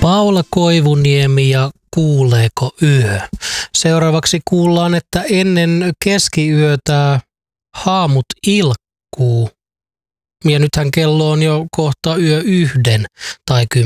Paula Koivuniemi ja Kuuleeko yö? Seuraavaksi kuullaan, että ennen keskiyötä haamut ilkkuu. Ja nythän kello on jo kohta yö 1 tai 10.